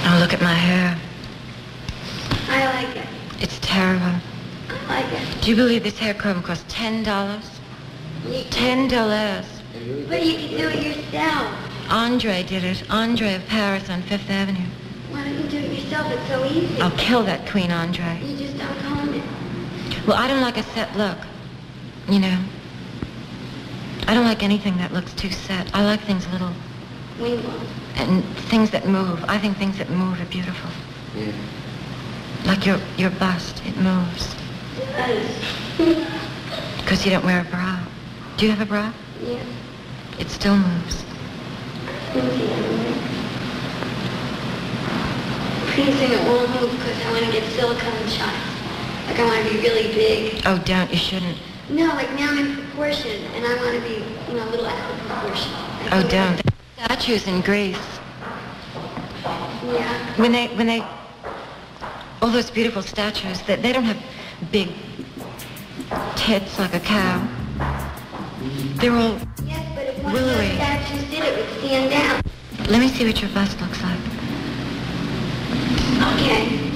Oh, look at my hair. I like it. It's terrible. I like it. Do you believe this hair comb costs $10? $10. But you can do it yourself. Andre did it. Andre of Paris on Fifth Avenue. Why don't you do it yourself? It's so easy. I'll kill that Queen Andre. You just don't comb it. Well, I don't like a set look. You know. I don't like anything that looks too set. I like things a little... Wingwall. And things that move. I think things that move are beautiful. Yeah. Like your bust. It moves. It does. Because you don't wear a bra. Do you have a bra? Yeah. It still moves. Pretty soon it won't move because I want to get silicone shots. Like I want to be really big. Oh, don't. You shouldn't. No, like now I'm in proportion and I want to be, a little out of proportion. Oh, don't. Statues in Greece. Yeah. When they, all those beautiful statues, they don't have big tits like a cow. They're all Yes, but if one of willowy. those statues did it would stand down. Let me see what your bust looks like. Okay.